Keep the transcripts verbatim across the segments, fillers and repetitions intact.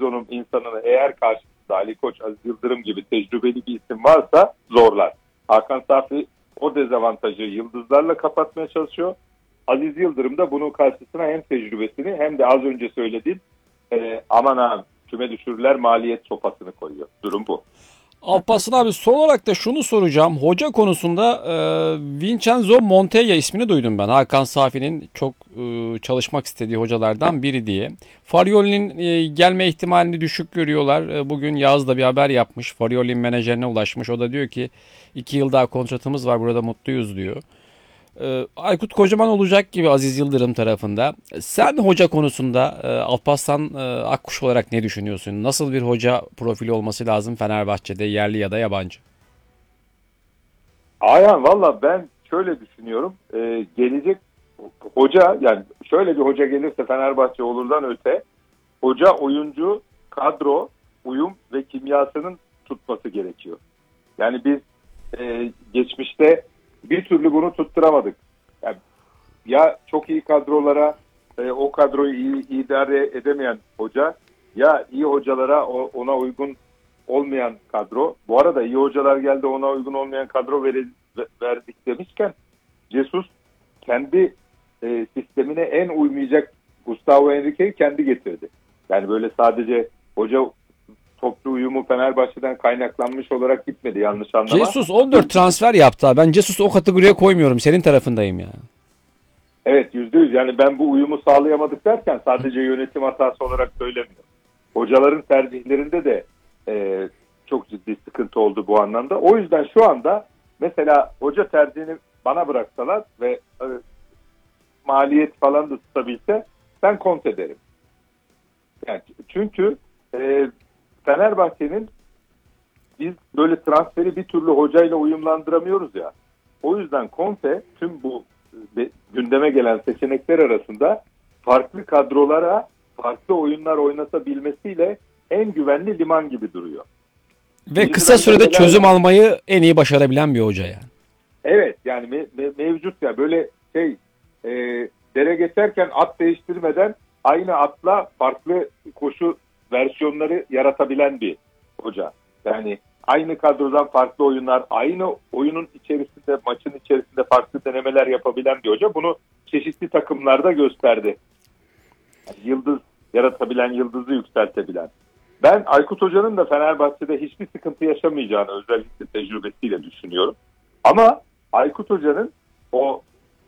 sezonun insanını eğer karşısında Ali Koç, Aziz Yıldırım gibi tecrübeli bir isim varsa zorlar. Hakan Safi o dezavantajı yıldızlarla kapatmaya çalışıyor. Aziz Yıldırım da bunun karşısına hem tecrübesini hem de az önce söylediğim e, aman ha küme düşürürler maliyet sopasını koyuyor. Durum bu. Alparslan abi, son olarak da şunu soracağım. Hoca konusunda e, Vincenzo Montella ismini duydum ben. Hakan Safi'nin çok e, çalışmak istediği hocalardan biri diye. Farioli'nin e, gelme ihtimalini düşük görüyorlar. E, bugün Yağız da bir haber yapmış. Farioli'nin menajerine ulaşmış. O da diyor ki iki yıl daha kontratımız var, burada mutluyuz diyor. E, Aykut Kocaman olacak gibi Aziz Yıldırım tarafında. Sen hoca konusunda e, Alparslan e, Akkuş olarak ne düşünüyorsun? Nasıl bir hoca profili olması lazım Fenerbahçe'de, yerli ya da yabancı? Ayhan valla ben şöyle düşünüyorum. Ee, gelecek hoca, yani şöyle bir hoca gelirse Fenerbahçe olurdan öte, hoca, oyuncu, kadro, uyum ve kimyasının tutması gerekiyor. Yani biz e, geçmişte bir türlü bunu tutturamadık. Yani ya çok iyi kadrolara e, o kadroyu iyi idare edemeyen hoca, ya iyi hocalara o, ona uygun olmayan kadro. Bu arada iyi hocalar geldi, ona uygun olmayan kadro vere, verdik demişken Jesus kendi e, sistemine en uymayacak Gustavo Henrique'yi kendi getirdi. Yani böyle sadece hoca toplu uyumu Fenerbahçe'den kaynaklanmış olarak gitmedi, yanlış anlama. Jesus on dört transfer yaptı. Ben Jesus'u o kategoriye koymuyorum. Senin tarafındayım ya. Evet, yüzde yüz. Yani ben bu uyumu sağlayamadık derken sadece yönetim hatası olarak söylemiyorum. Hocaların tercihlerinde de e, çok ciddi sıkıntı oldu bu anlamda. O yüzden şu anda mesela hoca tercihini bana bıraksalar ve e, maliyet falan da tutabilse ben Conte derim. Yani çünkü e, Fenerbahçe'nin biz böyle transferi bir türlü hocayla uyumlandıramıyoruz ya. O yüzden Conte tüm bu e, gündeme gelen seçenekler arasında farklı kadrolara farklı oyunlar oynatabilmesiyle en güvenli liman gibi duruyor. Ve Şimdi kısa sürede mesela çözüm almayı en iyi başarabilen bir hoca yani. Evet, yani me- me- mevcut ya böyle şey e, dere geçerken at değiştirmeden aynı atla farklı koşu versiyonları yaratabilen bir hoca. Yani aynı kadrodan farklı oyunlar, aynı oyunun içerisinde, maçın içerisinde farklı denemeler yapabilen bir hoca. Bunu çeşitli takımlarda gösterdi. Yani yıldız yaratabilen, yıldızı yükseltebilen. Ben Aykut Hoca'nın da Fenerbahçe'de hiçbir sıkıntı yaşamayacağını özellikle tecrübesiyle düşünüyorum. Ama Aykut Hoca'nın o,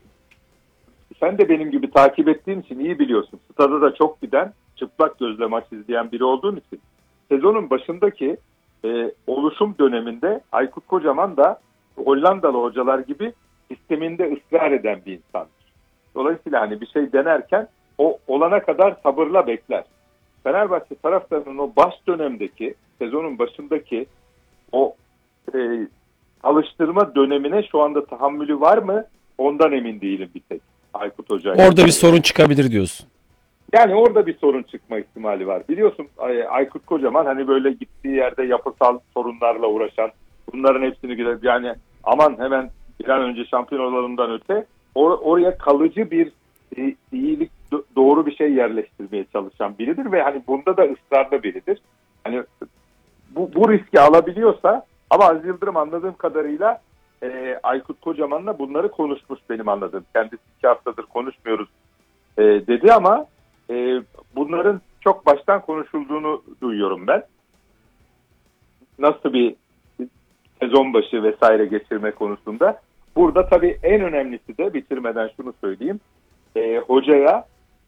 sen de benim gibi takip ettiğin için iyi biliyorsun. Stada da çok giden, çıplak gözle maç izleyen biri olduğum için sezonun başındaki e, oluşum döneminde Aykut Kocaman da Hollandalı hocalar gibi sisteminde ısrar eden bir insandır. Dolayısıyla hani bir şey denerken o olana kadar sabırla bekler. Fenerbahçe taraftarının o baş dönemdeki, sezonun başındaki o e, alıştırma dönemine şu anda tahammülü var mı? Ondan emin değilim bir tek Aykut Hoca. Orada bir sorun çıkabilir diyorsun. Yani orada bir sorun çıkma ihtimali var. Biliyorsun Aykut Kocaman hani böyle gittiği yerde yapısal sorunlarla uğraşan, bunların hepsini gider yani aman hemen bir an önce şampiyon olalımdan öte or- oraya kalıcı bir e, iyilik, do- doğru bir şey yerleştirmeye çalışan biridir ve hani bunda da ısrarlı biridir. Hani bu, bu riski alabiliyorsa, ama Aziz Yıldırım anladığım kadarıyla e, Aykut Kocaman'la bunları konuşmuş benim anladığım. Kendisi iki haftadır konuşmuyoruz e, dedi ama e, bunların çok baştan konuşulduğunu duyuyorum ben. Nasıl bir sezon başı vesaire geçirme konusunda. Burada tabii en önemlisi de, bitirmeden şunu söyleyeyim. E, hocaya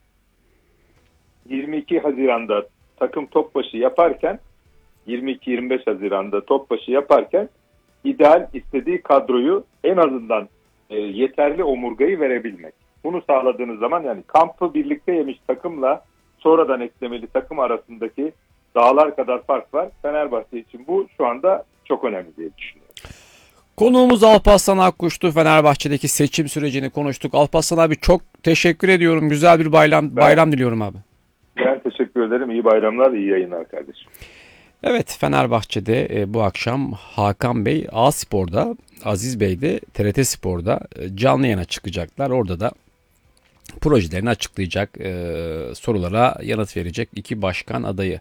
yirmi iki Haziran'da takım top başı yaparken, yirmi iki yirmi beş Haziran'da top başı yaparken ideal istediği kadroyu, en azından e, yeterli omurgayı verebilmek. Bunu sağladığınız zaman, yani kampı birlikte yemiş takımla sonradan eklemeli takım arasındaki dağlar kadar fark var. Fenerbahçe için bu şu anda çok önemli diye düşünüyorum. Konuğumuz Alparslan Akkuş'tu. Fenerbahçe'deki seçim sürecini konuştuk. Alparslan abi çok teşekkür ediyorum. Güzel bir bayram, ben, bayram diliyorum abi. Ben teşekkür ederim. İyi bayramlar, iyi yayınlar kardeşim. Evet, Fenerbahçe'de e, bu akşam Hakan Bey A Spor'da, Aziz Bey de T R T Spor'da e, canlı yayına çıkacaklar. Orada da projelerini açıklayacak, e, sorulara yanıt verecek iki başkan adayı.